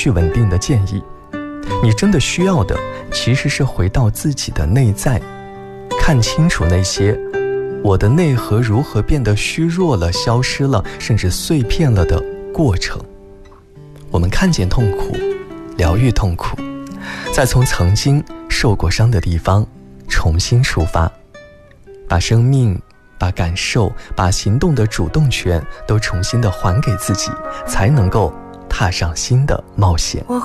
绪稳定的建议。你真的需要的其实是回到自己的内在，看清楚那些我的内核如何变得虚弱了、消失了，甚至碎片了的过程。我们看见痛苦，疗愈痛苦，再从曾经受过伤的地方重新出发，把生命、把感受、把行动的主动权都重新的还给自己，才能够踏上新的冒险。